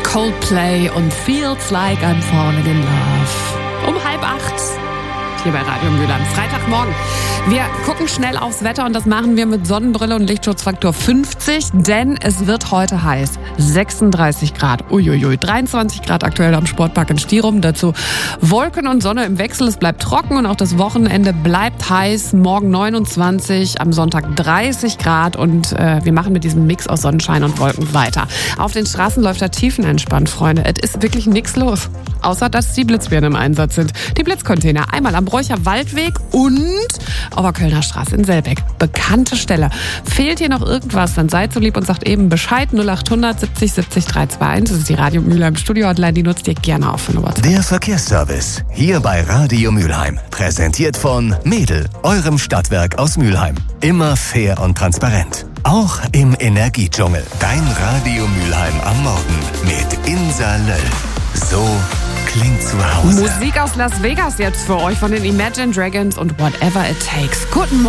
Coldplay und Feels Like I'm Falling in Love. Um 7:30 hier bei Radio Mülheim. Freitagmorgen. Wir gucken schnell aufs Wetter und das machen wir mit Sonnenbrille und Lichtschutzfaktor 50, denn es wird heute heiß. 36 Grad, uiuiui, 23 Grad aktuell am Sportpark in Stirum. Dazu Wolken und Sonne im Wechsel. Es bleibt trocken und auch das Wochenende bleibt heiß. Morgen 29, am Sonntag 30 Grad und wir machen mit diesem Mix aus Sonnenschein und Wolken weiter. Auf den Straßen läuft er tiefenentspannt, Freunde. Es ist wirklich nichts los. Außer, dass die Blitzbirnen im Einsatz sind. Die Blitzcontainer einmal am Bräucher Waldweg und Oberkölner Straße in Selbeck. Bekannte Stelle. Fehlt hier noch irgendwas, dann seid so lieb und sagt eben Bescheid. 0800 70 70 321. Das ist die Radio Mülheim Studio Hotline. Die nutzt ihr gerne auf für eine WhatsApp. Der Verkehrsservice. Hier bei Radio Mülheim. Präsentiert von Mädel, eurem Stadtwerk aus Mülheim. Immer fair und transparent. Auch im Energiedschungel. Dein Radio Mülheim am Morgen mit Insa Löll. So klingt zu Hause. Musik aus Las Vegas jetzt für euch von den Imagine Dragons und Whatever It Takes. Guten Morgen.